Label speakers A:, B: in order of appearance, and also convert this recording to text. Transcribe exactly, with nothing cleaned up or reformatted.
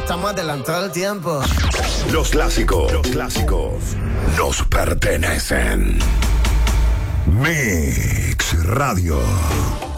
A: estamos adelantados al tiempo.
B: Los clásicos, los clásicos nos pertenecen. Mix Radio.